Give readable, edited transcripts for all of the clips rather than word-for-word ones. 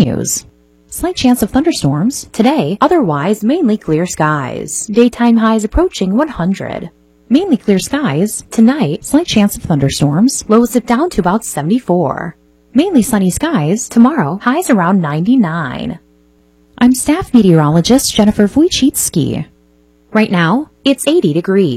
continues. Slight chance of thunderstorms. Today, otherwise mainly clear skies. Daytime highs approaching 100. Mainly clear skies. Tonight, slight chance of thunderstorms. Lows dip down to about 74. Mainly sunny skies. Tomorrow, highs around 99. I'm staff meteorologist Jennifer Wojcicki. Right now, it's 80 degrees.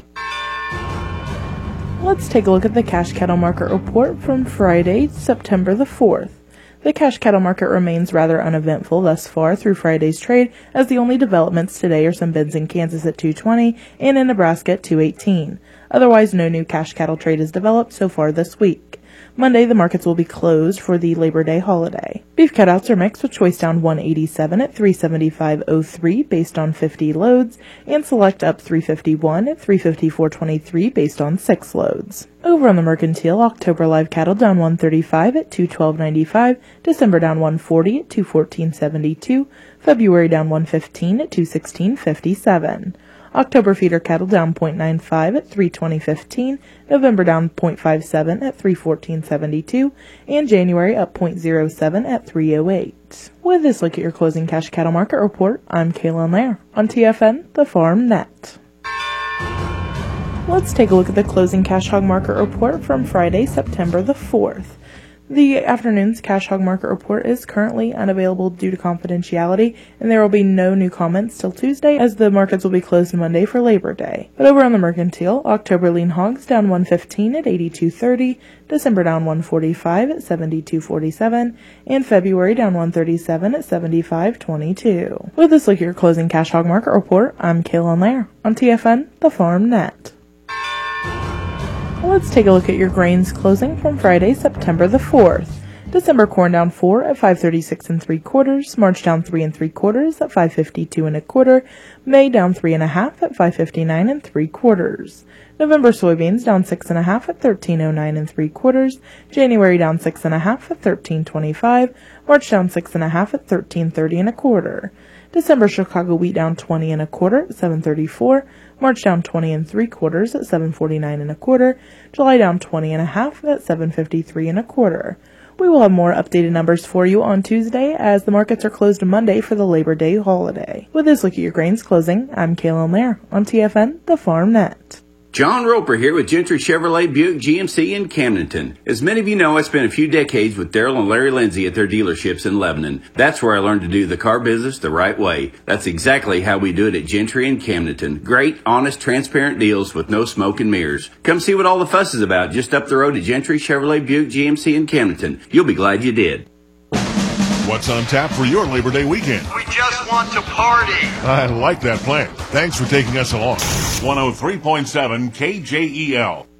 Let's take a look at the cash cattle market report from Friday, September the 4th. The cash cattle market remains rather uneventful thus far through Friday's trade, as the only developments today are some bids in Kansas at 220 and in Nebraska at 218. Otherwise, no new cash cattle trade is developed so far this week. Monday, the markets will be closed for the Labor Day holiday. Beef cutouts are mixed with choice down 187 at 375.03 based on 50 loads, and select up 351 at 354.23 based on 6 loads. Over on the mercantile, October live cattle down 135 at 212.95, December down 140 at 214.72, February down 115 at 216.57. October feeder cattle down 0.95 at 320.15, November down 0.57 at 314.72, and January up 0.07 at 308. With this look at your closing cash cattle market report, I'm Kaylin Lair on TFN, the Farm Net. Let's take a look at the closing cash hog market report from Friday, September the 4th. The afternoon's cash hog market report is currently unavailable due to confidentiality, and there will be no new comments till Tuesday, as the markets will be closed Monday for Labor Day. But over on the mercantile, October lean hogs down 115 at 82.30, December down 145 at 72.47, and February down 137 at 75.22. With this look at your closing cash hog market report, I'm Kaylin Lair on TFN, the Farm Net. Let's take a look at your grains closing from Friday, September the 4th. December corn down 4 at 536 3/4, March down 3 3/4 at 552 1/4, May down 3 1/2 at 559 3/4. November soybeans down 6 1/2 at 1309 3/4, January down 6 1/2 at 1325, March down 6 1/2 at 1330 1/4. December Chicago wheat down 20 1/4 at 734, March down 20 3/4 at 749 1/4, July down 20 1/2 at 753 1/4. We will have more updated numbers for you on Tuesday, as the markets are closed Monday for the Labor Day holiday. With this look at your grains closing, I'm Kaylin Lair on TFN, the Farm Net. John Roper here with Gentry Chevrolet Buick GMC in Camdenton. As many of you know, I spent a few decades with Daryl and Larry Lindsay at their dealerships in Lebanon. That's where I learned to do the car business the right way. That's exactly how we do it at Gentry in Camdenton. Great, honest, transparent deals with no smoke and mirrors. Come see what all the fuss is about just up the road at Gentry Chevrolet Buick GMC in Camdenton. You'll be glad you did. What's on tap for your Labor Day weekend? We just want to party. I like that plan. Thanks for taking us along. 103.7 KJEL.